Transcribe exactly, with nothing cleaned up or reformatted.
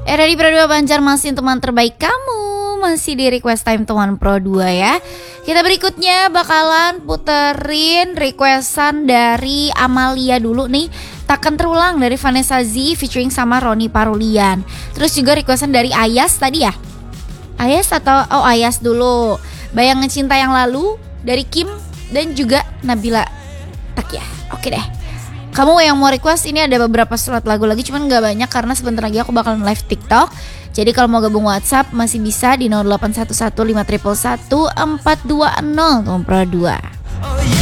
Era di Pro dua Banjarmasin, teman terbaik kamu. Masih di request time teman Pro dua ya. Kita berikutnya bakalan puterin requestan dari Amalia dulu nih. Takkan terulang dari Vanessa Z featuring sama Roni Parulian. Terus juga requestan dari Ayas tadi ya. Ayas atau oh Ayas dulu. Bayangan Cinta Yang Lalu dari Kim dan juga Nabila Takia. Oke deh. Kamu yang mau request, ini ada beberapa slot lagu lagi, cuman gak banyak karena sebentar lagi aku bakalan live TikTok. Jadi kalau mau gabung WhatsApp masih bisa di nol delapan satu satu lima satu satu satu empat dua nol Pro dua.